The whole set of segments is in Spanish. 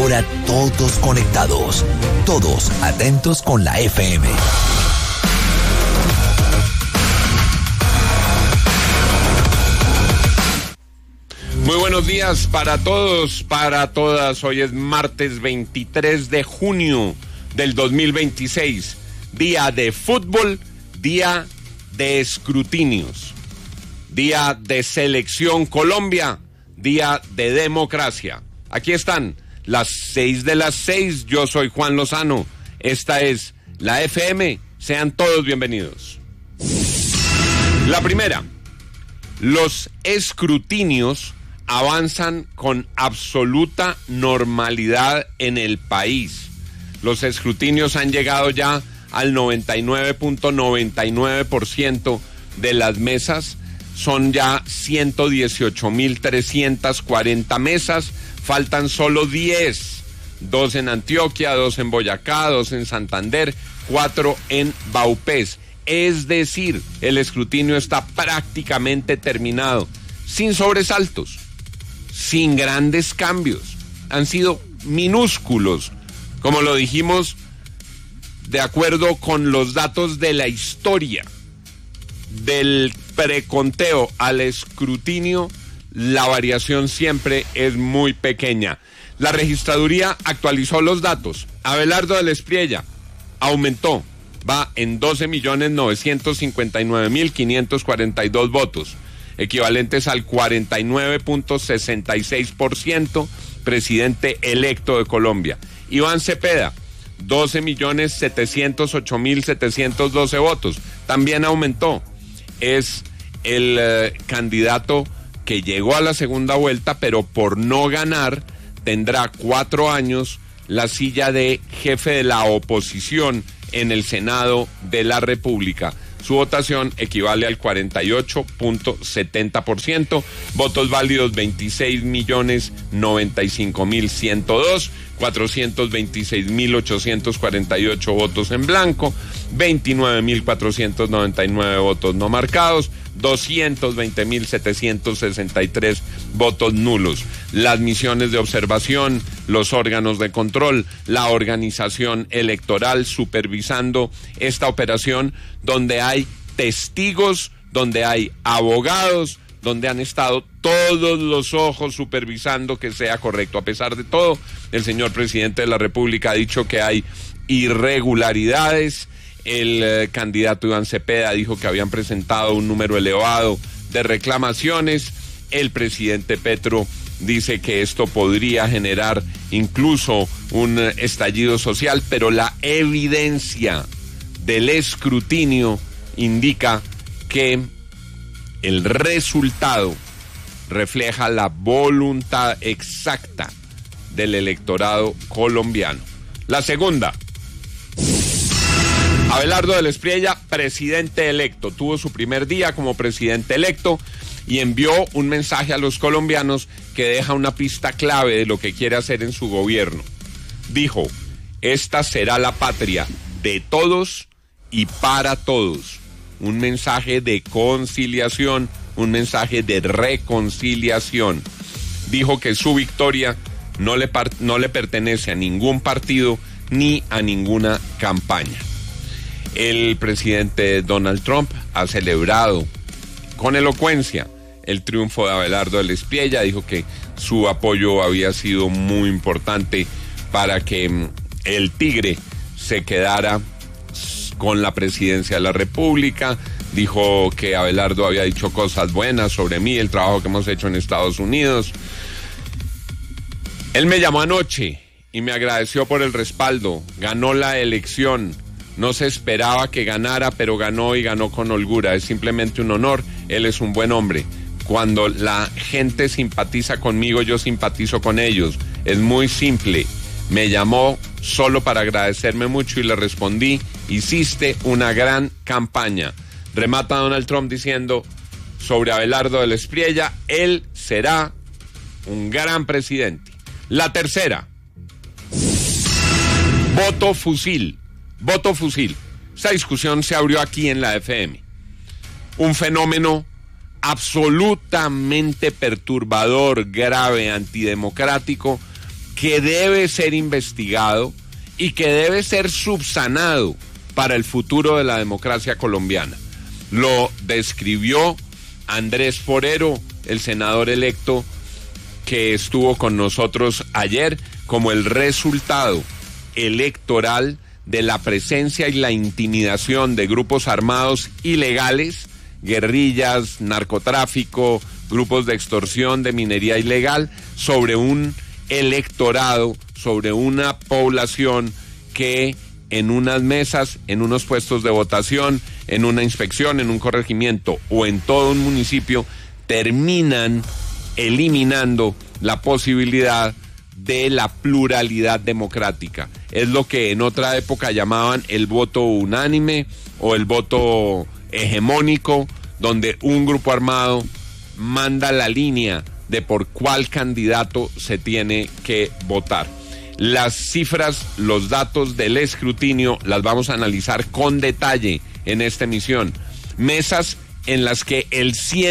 Ahora todos conectados, todos atentos con la FM. Muy buenos días para todos, para todas. Hoy es martes 23 de junio del 2026. Día de fútbol, día de escrutinios, día de selección Colombia, día de democracia. Aquí están las 6 de las 6. Yo soy Juan Lozano. Esta es la FM. Sean todos bienvenidos. La primera, los escrutinios avanzan con absoluta normalidad en el país. Los escrutinios han llegado ya al 99.99% de las mesas. Son ya 118.340 mesas. Faltan solo 10. 2 en Antioquia, 2 en Boyacá, 2 en Santander, 4 en Vaupés. Es decir, el escrutinio está prácticamente terminado, sin sobresaltos, sin grandes cambios. Han sido minúsculos, como lo dijimos, de acuerdo con los datos de la historia. Del preconteo al escrutinio, la variación siempre es muy pequeña. La registraduría actualizó los datos. Abelardo del Espriella aumentó, va en 12.959.542 votos, equivalentes al 49.66%, presidente electo de Colombia. Iván Cepeda, 12.708.712 votos, también aumentó. Es el candidato que llegó a la segunda vuelta, pero por no ganar tendrá 4 años la silla de jefe de la oposición en el Senado de la República. Su votación equivale al 48.70%, votos válidos 26.095.102, 426.848 votos en blanco, 29.499 votos no marcados, 220.763 votos nulos. Las misiones de observación, los órganos de control, la organización electoral supervisando esta operación, donde hay testigos, donde hay abogados, donde han estado todos los ojos supervisando que sea correcto. A pesar de todo, el señor presidente de la República ha dicho que hay irregularidades. El candidato Iván Cepeda dijo que habían presentado un número elevado de reclamaciones. El presidente Petro dice que esto podría generar incluso un estallido social, pero la evidencia del escrutinio indica que el resultado refleja la voluntad exacta del electorado colombiano. La segunda, Abelardo del Espriella, presidente electo, tuvo su primer día como presidente electo y envió un mensaje a los colombianos que deja una pista clave de lo que quiere hacer en su gobierno. Dijo: esta será la patria de todos y para todos. Un mensaje de conciliación, un mensaje de reconciliación. Dijo que su victoria no le pertenece a ningún partido ni a ninguna campaña. El presidente Donald Trump ha celebrado con elocuencia el triunfo de Abelardo del Espriella. Dijo que su apoyo había sido muy importante para que el Tigre se quedara con la presidencia de la República. Dijo que Abelardo había dicho cosas buenas sobre mí, el trabajo que hemos hecho en Estados Unidos. Él me llamó anoche y me agradeció por el respaldo. Ganó la elección. No se esperaba que ganara, pero ganó y ganó con holgura. Es simplemente un honor. Él es un buen hombre. Cuando la gente simpatiza conmigo, yo simpatizo con ellos. Es muy simple. Me llamó solo para agradecerme mucho y le respondí: hiciste una gran campaña. Remata Donald Trump diciendo sobre Abelardo del Espriella: él será un gran presidente. La tercera, voto fusil. Voto fusil. Esta discusión se abrió aquí en la FM. Un fenómeno absolutamente perturbador, grave, antidemocrático, que debe ser investigado y que debe ser subsanado para el futuro de la democracia colombiana. Lo describió Andrés Forero, el senador electo que estuvo con nosotros ayer, como el resultado electoral de la presencia y la intimidación de grupos armados ilegales, guerrillas, narcotráfico, grupos de extorsión, de minería ilegal, sobre un electorado, sobre una población que en unas mesas, en unos puestos de votación, en una inspección, en un corregimiento o en todo un municipio, terminan eliminando la posibilidad de la pluralidad democrática. Es lo que en otra época llamaban el voto unánime o el voto hegemónico, donde un grupo armado manda la línea de por cuál candidato se tiene que votar. Las cifras, los datos del escrutinio las vamos a analizar con detalle en esta emisión. Mesas en las que el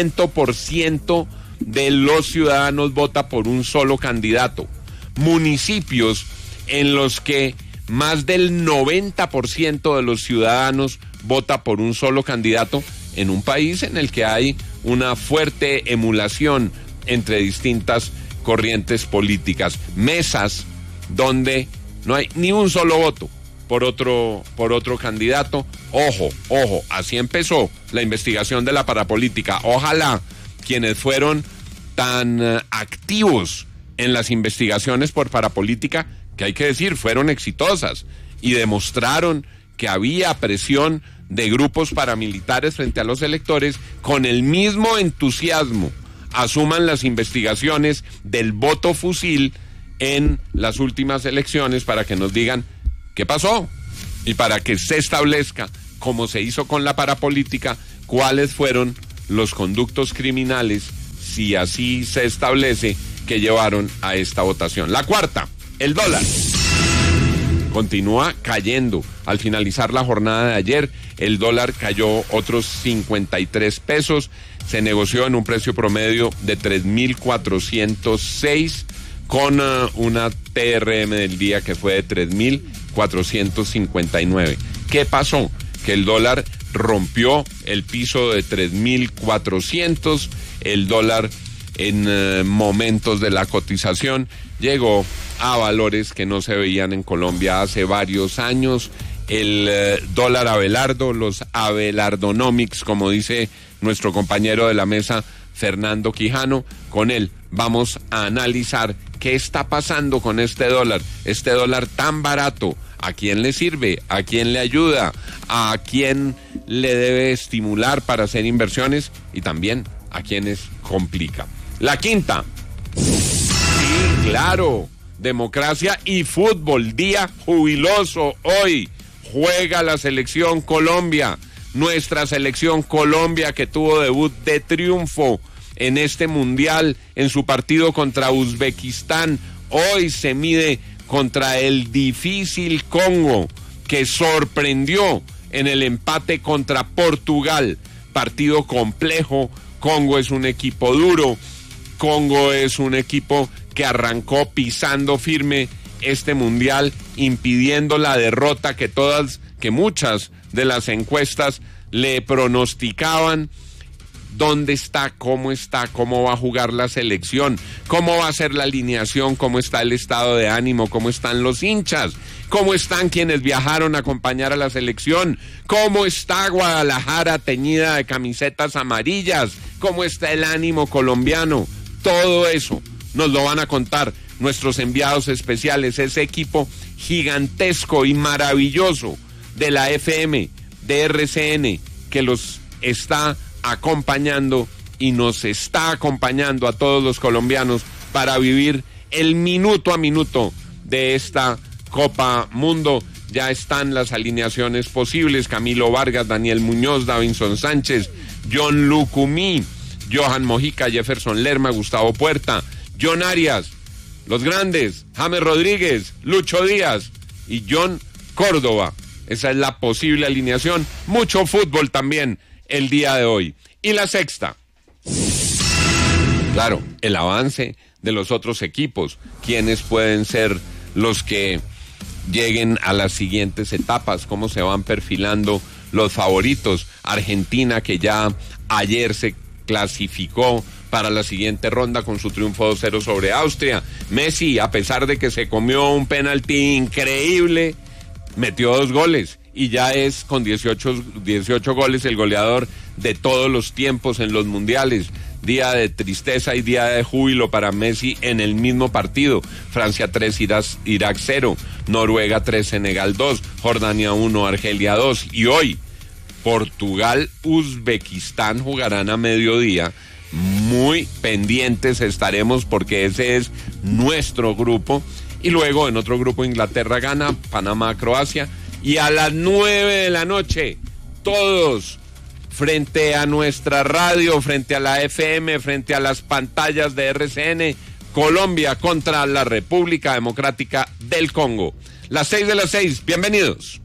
100% de los ciudadanos vota por un solo candidato. Municipios en los que más del 90% de los ciudadanos vota por un solo candidato, en un país en el que hay una fuerte emulación entre distintas corrientes políticas. Mesas donde no hay ni un solo voto por otro candidato. Ojo, así empezó la investigación de la parapolítica. Ojalá quienes fueron tan activos en las investigaciones por parapolítica, que hay que decir, fueron exitosas y demostraron que había presión de grupos paramilitares frente a los electores, con el mismo entusiasmo asuman las investigaciones del voto fusil en las últimas elecciones para que nos digan qué pasó y para que se establezca, como se hizo con la parapolítica, cuáles fueron los conductos criminales, si así se establece, que llevaron a esta votación. La cuarta, el dólar. Continúa cayendo. Al finalizar la jornada de ayer, el dólar cayó otros 53 pesos. Se negoció en un precio promedio de 3.406 con una TRM del día que fue de 3.459. ¿Qué pasó? Que el dólar rompió el piso de 3.400. El dólar en momentos de la cotización llegó a valores que no se veían en Colombia hace varios años. El dólar Abelardo, los Abelardonomics, como dice nuestro compañero de la mesa, Fernando Quijano, con él vamos a analizar qué está pasando con este dólar tan barato. ¿A quién le sirve? ¿A quién le ayuda? ¿A quién le debe estimular para hacer inversiones? Y también a quienes complica. La quinta. Sí, claro. Democracia y fútbol. Día jubiloso hoy. Juega la selección Colombia. Nuestra selección Colombia, que tuvo debut de triunfo en este mundial en su partido contra Uzbekistán. Hoy se mide contra el difícil Congo, que sorprendió en el empate contra Portugal. Partido complejo. Congo es un equipo duro. Congo es un equipo que arrancó pisando firme este mundial, impidiendo la derrota que muchas de las encuestas le pronosticaban. ¿Dónde está? ¿Cómo está? ¿Cómo va a jugar la selección? ¿Cómo va a ser la alineación? ¿Cómo está el estado de ánimo? ¿Cómo están los hinchas? ¿Cómo están quienes viajaron a acompañar a la selección? ¿Cómo está Guadalajara teñida de camisetas amarillas? ¿Cómo está el ánimo colombiano? Todo eso nos lo van a contar nuestros enviados especiales, ese equipo gigantesco y maravilloso de la FM, de RCN, que los está acompañando y nos está acompañando a todos los colombianos para vivir el minuto a minuto de esta Copa Mundo. Ya están las alineaciones posibles: Camilo Vargas, Daniel Muñoz, Davinson Sánchez, John Lucumí, Johan Mojica, Jefferson Lerma, Gustavo Puerta, John Arias, los grandes, James Rodríguez, Lucho Díaz y John Córdoba. Esa es la posible alineación. Mucho fútbol también el día de hoy. Y la sexta. Claro, el avance de los otros equipos, quiénes pueden ser los que lleguen a las siguientes etapas, cómo se van perfilando los favoritos. Argentina, que ya ayer se clasificó para la siguiente ronda con su triunfo 2-0 sobre Austria. Messi, a pesar de que se comió un penalti increíble, metió 2 goles y ya es con 18 goles el goleador de todos los tiempos en los mundiales. Día de tristeza y día de júbilo para Messi en el mismo partido. Francia 3, Irak 0, Noruega 3, Senegal 2, Jordania 1, Argelia 2. Y hoy, Portugal, Uzbekistán jugarán a mediodía. Muy pendientes estaremos porque ese es nuestro grupo. Y luego en otro grupo Inglaterra gana, Panamá, Croacia. Y a las 9 de la noche, todos frente a nuestra radio, frente a la FM, frente a las pantallas de RCN, Colombia contra la República Democrática del Congo. Las 6:06, bienvenidos.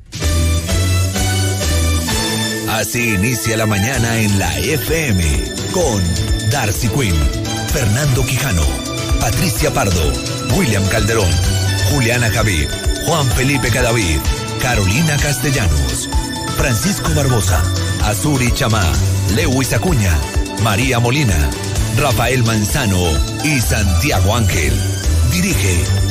Así inicia la mañana en la FM con Darcy Quinn, Fernando Quijano, Patricia Pardo, William Calderón, Juliana Javid, Juan Felipe Cadavid, Carolina Castellanos, Francisco Barbosa, Azuri Chamá, Lewis Acuña, María Molina, Rafael Manzano y Santiago Ángel. Dirige